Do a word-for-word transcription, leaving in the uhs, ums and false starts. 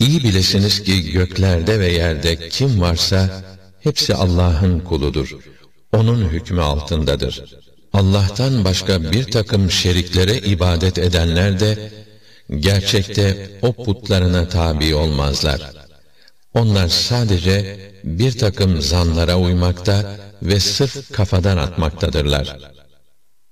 İyi bilesiniz ki göklerde ve yerde kim varsa hepsi Allah'ın kuludur. Onun hükmü altındadır. Allah'tan başka bir takım şeriklere ibadet edenler de gerçekte o putlarına tabi olmazlar. Onlar sadece bir takım zanlara uymakta ve sırf kafadan atmaktadırlar.